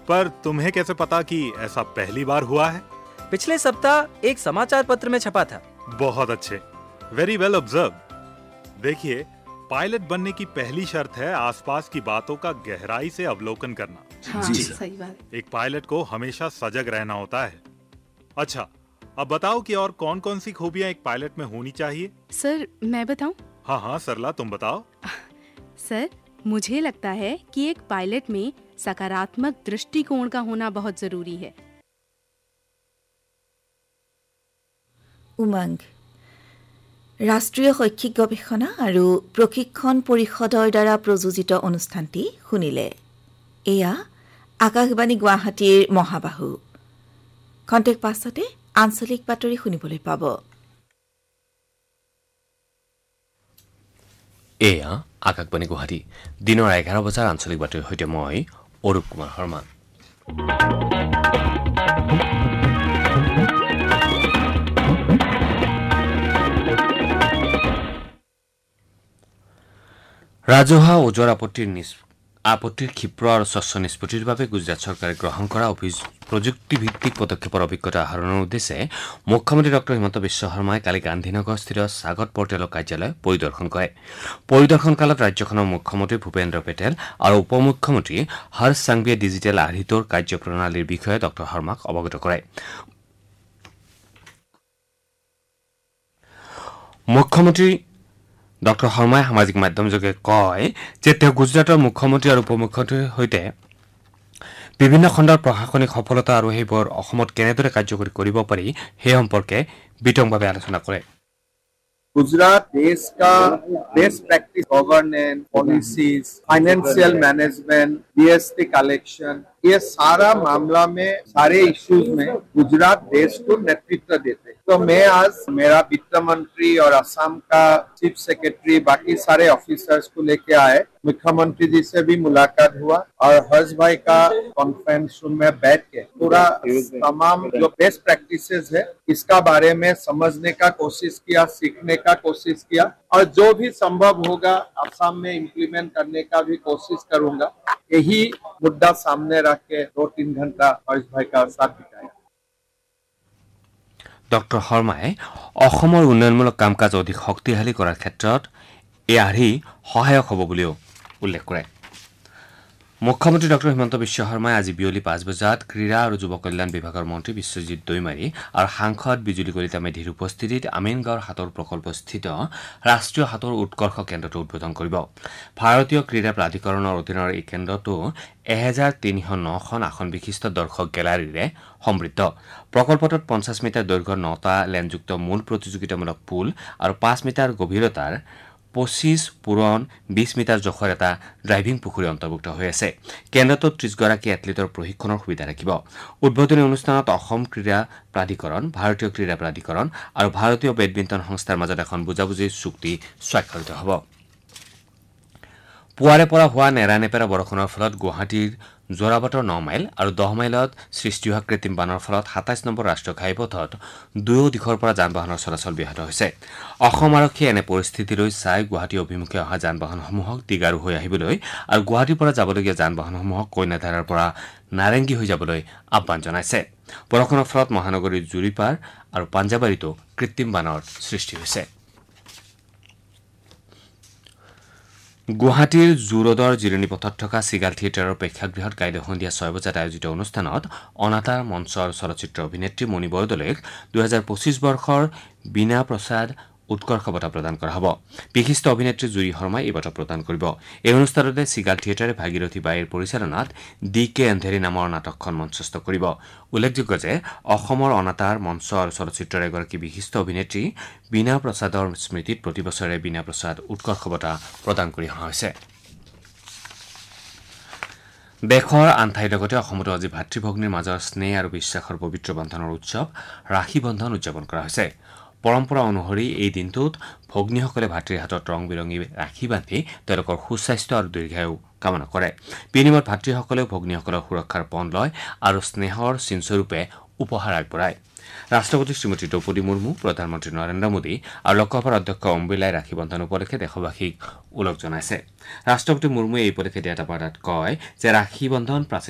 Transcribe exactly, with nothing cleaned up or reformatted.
पर तुम्हें कैसे पता कि ऐसा पहली बार हुआ है? पिछले सप्ताह एक समाचार पत्र में छपा था। बहुत अच्छे, वेरी वेल ऑब्जर्व। देखिए, पायलट बनने की पहली शर्त है आसपास की बातों का गहराई से अवलोकन करना। हाँ, जी सही बात। एक पायलट को हमेशा सजग रहना होता है। अच्छा, अब बताओ कि और कौन कौन सी खूबियां एक पायलट में होनी चाहिए? सर मैं बताऊं? हाँ हाँ सरला, तुम बताओ। सर मुझे लगता है कि एक पायलट में सकारात्मक दृष्टिकोण का होना बहुत जरूरी है। उमंग राष्ट्रीय शैक्षिक गवेषणा আৰু প্ৰশিক্ষণ পৰিষদৰ দ্বাৰা প্ৰযোজিত অনুষ্ঠানটি শুনিলে। এয়া আকাশবাণী গুৱাহাটীৰ মহাবাহু। খন্তেক পাছতে আঞ্চলিক বাতৰি শুনিবলৈ পাব। এয়া আকাশবাণী গুৱাহাটী দিনৰ এঘাৰ বজাৰ আঞ্চলিক বাতৰিৰ সৈতে মই অৰূপ কুমাৰ শৰ্মা। ৰাজহুৱা ওজৰ আপত্তিৰ আপত্তিৰ ক্ষিপ্ৰ আৰু স্বচ্ছ নিষ্পত্তিৰ বাবে গুজৰাট চৰকাৰে গ্ৰহণ কৰা প্ৰযুক্তিভিত্তিক পদক্ষেপৰ অভিজ্ঞতা আহৰণৰ উদ্দেশ্যে মুখ্যমন্ত্ৰী ডক্টৰ হিমন্ত বিশ্ব শৰ্মাই কালি গান্ধীনগৰস্থিত স্বাগত পৰ্টেলৰ কাৰ্যালয় পৰিদৰ্শন কৰে। পৰিদৰ্শন কালত ৰাজ্যখনৰ মুখ্যমন্ত্ৰী ভূপেন্দ্ৰ পেটেল আৰু উপ মুখ্যমন্ত্ৰী হৰ্ষ সাংভিয়ে ডিজিটেল আৰ্হিটোৰ কাৰ্যপ্ৰণালীৰ বিষয়ে ডক্টৰ শৰ্মাক অৱগত কৰে। মুখ্যমন্ত্ৰী ডক্টৰ শৰ্মাই সামাজিক মাধ্যমযোগে কয় যে তেওঁ গুজৰাটৰ মুখ্যমন্ত্ৰী আৰু উপ মুখ্যমন্ত্ৰীৰ সৈতে বিভিন্ন খণ্ডৰ প্ৰশাসনিক সফলতা আৰু সেইবোৰ অসমত কেনেদৰে কাৰ্যকৰী কৰিব পাৰি সেই সম্পৰ্কে বিতংভাৱে আলোচনা কৰে। गुजरात देश का best practice governance, policies, financial management, GST collection, ये सारा मामला में सारे इश्यूज में गुजरात देश को नेतृत्व देते। तो मैं आज मेरा वित्त मंत्री और असम का चीफ सेक्रेटरी बाकी सारे ऑफिसर्स को लेके आए। मुख्यमंत्री जी से भी मुलाकात हुआ और हर्ष भाई का कॉन्फ्रेंस रूम में बैठ के पूरा तमाम जो बेस्ट प्रैक्टिसेस है इसका बारे में समझने का कोशिश किया, सीखने का कोशिश किया और जो भी संभव होगा असम में इम्प्लीमेंट करने का भी कोशिश करूंगा। यही मुद्दा सामने रख के दो तीन घंटा हर्ष भाई का साथ बिताया। ডক্টৰ শৰ্মাই অসমৰ উন্নয়নমূলক কাম কাজ অধিক শক্তিশালী কৰাৰ ক্ষেত্ৰত এই আৰ্হি সহায়ক হ'ব বুলিও উল্লেখ কৰে। মুখ্যমন্ত্ৰী ডক্টৰ হিমন্ত বিশ্ব শৰ্মাই আজি বিয়লি পাঁচ বজাত ক্ৰীড়া আৰু যুৱ কল্যাণ বিভাগৰ মন্ত্ৰী বিশ্বজিৎ দৈমাৰী আৰু সাংসদ বিজুলী কলিতা মেধিৰ উপস্থিতিত আমিনগাঁৱৰ সাঁতোৰ প্ৰকল্পস্থিত ৰাষ্ট্ৰীয় সাঁতোৰ উৎকৰ্ষ কেন্দ্ৰটো উদ্বোধন কৰিব। ভাৰতীয় ক্ৰীড়া প্ৰাধিকৰণৰ অধীনৰ এই কেন্দ্ৰটো এহেজাৰ তিনিশ নখন আসন বিশিষ্ট দৰ্শক গেলাৰীৰে সমৃদ্ধ। প্ৰকল্পটোত পঞ্চাছ মিটাৰ দৈৰ্ঘ্যৰ নটা লেনযুক্ত মূল প্ৰতিযোগিতামূলক পুল আৰু পাঁচ মিটাৰ গভীৰতাৰ পঁচিছ পূৰণ বিশ মিটাৰ জোখৰ এটা ড্ৰাইভিং পুখুৰী অন্তৰ্ভুক্ত হৈ আছে। কেন্দ্ৰটোত ত্ৰিছগৰাকী এথলীটৰ প্ৰশিক্ষণৰ সুবিধা থাকিব। উদ্বোধনী অনুষ্ঠানত অসম ক্ৰীড়া প্ৰাধিকৰণ, ভাৰতীয় ক্ৰীড়া প্ৰাধিকৰণ আৰু ভাৰতীয় বেডমিণ্টন সংস্থাৰ মাজত এখন বুজাবুজিৰ চুক্তি স্বাক্ষৰিত হ'ব। পুৱাৰে পৰা হোৱা নেৰানেপেৰা বৰষুণৰ ফলত গুৱাহাটীৰ যোৰাবাটৰ ন মাইল আৰু দহ মাইলত সৃষ্টি হোৱা কৃত্ৰিম বানৰ ফলত সাতাইছ নম্বৰ ৰাষ্ট্ৰীয় ঘাইপথত দুয়ো দিশৰ পৰা যান বাহনৰ চলাচল ব্যাহত হৈছে। অসম আৰক্ষীয়ে এনে পৰিস্থিতিলৈ চাই গুৱাহাটী অভিমুখে অহা যান বাহনসমূহক দিগাৰু হৈ আহিবলৈ আৰু গুৱাহাটীৰ পৰা যাবলগীয়া যান বাহনসমূহক কইনাধাৰাৰ পৰা নাৰেংগী হৈ যাবলৈ আহ্বান জনাইছে। বৰষুণৰ ফলত মহানগৰীৰ জুৰিপাৰ আৰু পাঞ্জাবাৰীতো কৃত্ৰিম বানৰ সৃষ্টি হৈছে। গুৱাহাটীৰ জু ৰোডৰ জিৰণি পথত থকা চিগাল থিয়েটাৰৰ প্ৰেক্ষাগৃহত কাইলৈ সন্ধিয়া ছয় বজাত আয়োজিত অনুষ্ঠানত অনাতাঁৰ মঞ্চ আৰু চলচ্চিত্ৰ অভিনেত্ৰী মণি বৰদলৈক দুহেজাৰ পঁচিছ বৰ্ষৰ বীণা প্ৰসাদ উৎকৰ্ষ বঁটা প্ৰদান কৰা হ'ব। বিশিষ্ট অভিনেত্ৰী জুৰি শৰ্মাই এই বঁটা প্ৰদান কৰিব। এই অনুষ্ঠানতে চিগাল থিয়েটাৰে ভাগীৰথী বাইৰ পৰিচালনাত ডি কে এন্ধেৰী নামৰ নাটকখন মঞ্চস্থ কৰিব। উল্লেখযোগ্য যে অসমৰ অনাতাঁৰ মঞ্চ আৰু চলচ্চিত্ৰৰ এগৰাকী বিশিষ্ট অভিনেত্ৰী বীণা প্ৰসাদৰ স্মৃতিত প্ৰতিবছৰে বীণা প্ৰসাদ উৎকৰ্ষ বঁটা প্ৰদান কৰি অহা হৈছে। দেশৰ আন ঠাইৰ লগতে অসমতো আজি ভাতৃ ভগ্নীৰ মাজৰ স্নেহ আৰু বিশ্বাসৰ পবিত্ৰ বন্ধনৰ উৎসৱ ৰাখী বন্ধন উদযাপন কৰা হৈছে। পৰম্পৰা অনুসৰি এই দিনটোত ভগ্নীসকলে ভাতৃৰ হাতত ৰং বিৰঙী ৰাখী বান্ধি তেওঁলোকৰ সুস্বাস্থ্য আৰু দীৰ্ঘায়ু কামনা কৰে। বিনিময়ত ভাতৃসকলেও ভগ্নীসকলৰ সুৰক্ষাৰ পণ লয় আৰু স্নেহৰ চিনস্বৰূপে উপহাৰ আগবঢ়ায়। ৰাষ্ট্ৰপতি শ্ৰীমতী দ্ৰৌপদী মুৰ্মু, প্ৰধানমন্ত্ৰী নৰেন্দ্ৰ মোদী আৰু লোকসভাৰ অধ্যক্ষ ওম বিৰলাই ৰাখী বন্ধন উপলক্ষে দেশবাসীক ওলগ জনাইছে। ৰাষ্ট্ৰপতি মুৰ্মুৱে এই উপলক্ষে দিয়া এটা বাৰ্তাত কয় যে ৰাখী বন্ধন প্ৰাচীন